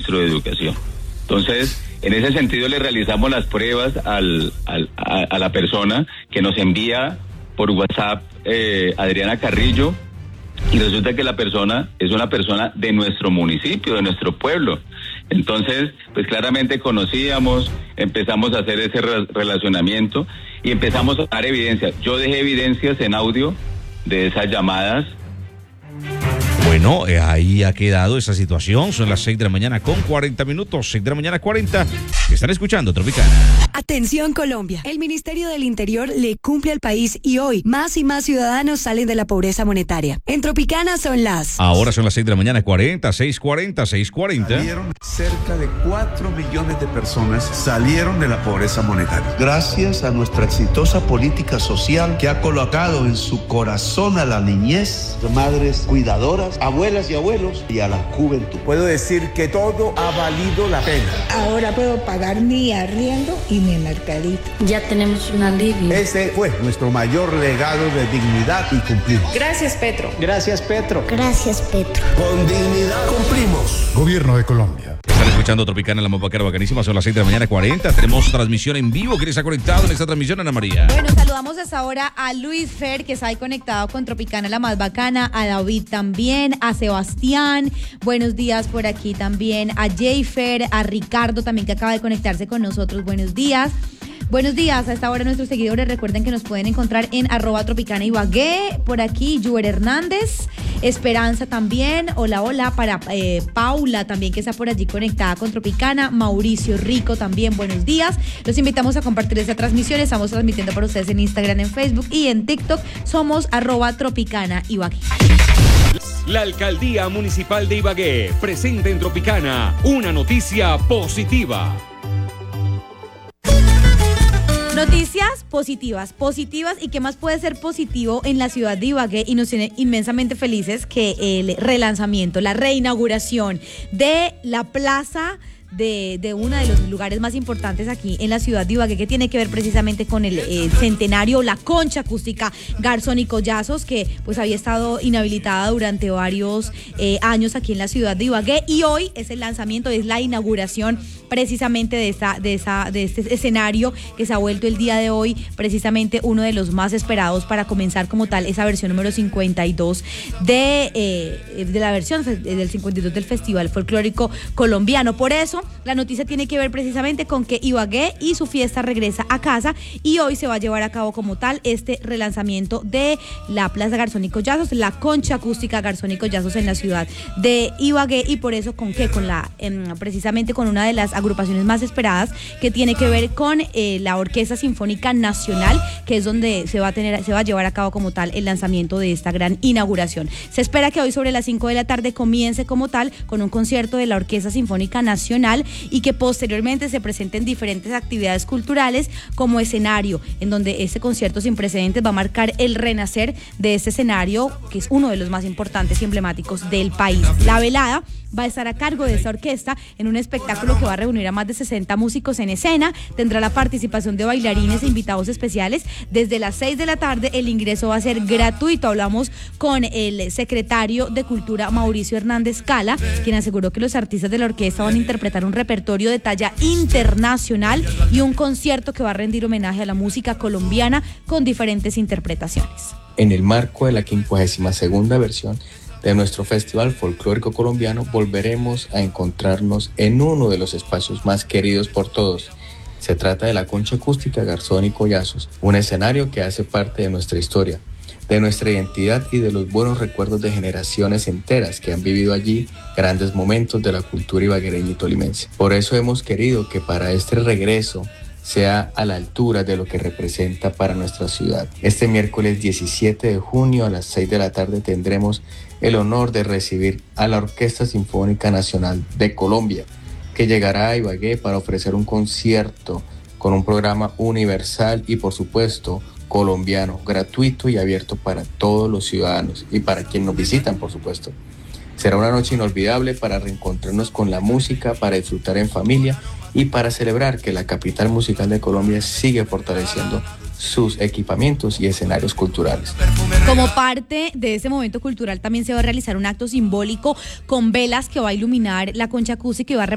ministro de Educación. Entonces, en ese sentido le realizamos las pruebas a la persona que nos envía por WhatsApp Adriana Carrillo, y resulta que la persona es una persona de nuestro municipio, de nuestro pueblo. Entonces, pues claramente conocíamos, empezamos a hacer ese relacionamiento y empezamos a dar evidencias. Yo dejé evidencias en audio de esas llamadas. Bueno, ahí ha quedado esa situación. Son las 6 de la mañana con 40 minutos. 6 de la mañana 40. Están escuchando Tropicana. Atención Colombia. El Ministerio del Interior le cumple al país y hoy más y más ciudadanos salen de la pobreza monetaria. En Tropicana son las... Ahora son las 6 de la mañana 40, 6:40, 6:40. Salieron cerca de 4 millones de personas salieron de la pobreza monetaria. Gracias a nuestra exitosa política social que ha colocado en su corazón a la niñez, madres cuidadoras, abuelas y abuelos y a la juventud. Puedo decir que todo ha valido la pena. Ahora puedo pagar mi arriendo y mi mercadito. Ya tenemos un alivio. Ese fue nuestro mayor legado de dignidad y cumplimos. Gracias, Petro. Gracias, Petro. Gracias, Petro. Con dignidad cumplimos. Gobierno de Colombia. Están escuchando Tropicana, la Mopacara Bacanísima. Son las 6 de la mañana 40. Tenemos transmisión en vivo. ¿Quién está conectado en esta transmisión, Ana María? Bueno, saludamos hasta ahora a Luis Fer, que está ahí conectado con Tropicana, la más bacana. A David también, a Sebastián. Buenos días por aquí también. A Jayfer, a Ricardo también, que acaba de conectarse con nosotros. Buenos días. Buenos días, a esta hora nuestros seguidores recuerden que nos pueden encontrar en @Tropicana Ibagué, por aquí Juber Hernández, Esperanza también, hola para Paula también, que está por allí conectada con Tropicana, Mauricio Rico también, buenos días, los invitamos a compartir esta transmisión, estamos transmitiendo para ustedes en Instagram, en Facebook y en TikTok, somos @Tropicana Ibagué. La Alcaldía Municipal de Ibagué presenta en Tropicana una noticia positiva. Noticias positivas y qué más puede ser positivo en la ciudad de Ibagué y nos tiene inmensamente felices que el relanzamiento, la reinauguración de la plaza de uno de los lugares más importantes aquí en la ciudad de Ibagué, que tiene que ver precisamente con el centenario, la concha acústica Garzón y Collazos, que pues había estado inhabilitada durante varios años aquí en la ciudad de Ibagué, y hoy es el lanzamiento, es la inauguración precisamente de este escenario que se ha vuelto el día de hoy precisamente uno de los más esperados para comenzar como tal esa versión número 52 de la versión del 52 del Festival Folclórico Colombiano. Por eso la noticia tiene que ver precisamente con que Ibagué y su fiesta regresa a casa, y hoy se va a llevar a cabo como tal este relanzamiento de la Plaza Garzón y Collazos, la concha acústica Garzón y Collazos en la ciudad de Ibagué, y por eso con precisamente con una de las agrupaciones más esperadas, que tiene que ver con la Orquesta Sinfónica Nacional, que es donde se va a llevar a cabo como tal el lanzamiento de esta gran inauguración. Se espera que hoy sobre las 5 de la tarde comience como tal con un concierto de la Orquesta Sinfónica Nacional, y que posteriormente se presenten diferentes actividades culturales como escenario, en donde este concierto sin precedentes va a marcar el renacer de este escenario, que es uno de los más importantes y emblemáticos del país. La velada va a estar a cargo de esta orquesta en un espectáculo que va a reunir a más de 60 músicos en escena, tendrá la participación de bailarines e invitados especiales. Desde las 6 de la tarde el ingreso va a ser gratuito. Hablamos con el secretario de Cultura, Mauricio Hernández Cala, quien aseguró que los artistas de la orquesta van a interpretar un repertorio de talla internacional y un concierto que va a rendir homenaje a la música colombiana con diferentes interpretaciones. En el marco de la 52ª versión de nuestro Festival Folclórico Colombiano, volveremos a encontrarnos en uno de los espacios más queridos por todos. Se trata de la concha acústica Garzón y Collazos, un escenario que hace parte de nuestra historia, de nuestra identidad y de los buenos recuerdos de generaciones enteras que han vivido allí grandes momentos de la cultura ibaguereña y tolimense. Por eso hemos querido que para este regreso sea a la altura de lo que representa para nuestra ciudad. Este miércoles 17 de junio a las 6 de la tarde tendremos el honor de recibir a la Orquesta Sinfónica Nacional de Colombia, que llegará a Ibagué para ofrecer un concierto con un programa universal y, por supuesto, colombiano, gratuito y abierto para todos los ciudadanos y para quienes nos visitan, por supuesto. Será una noche inolvidable para reencontrarnos con la música, para disfrutar en familia y para celebrar que la capital musical de Colombia sigue fortaleciendo sus equipamientos y escenarios culturales. Como parte de ese momento cultural también se va a realizar un acto simbólico con velas que va a iluminar la concha acústica y va a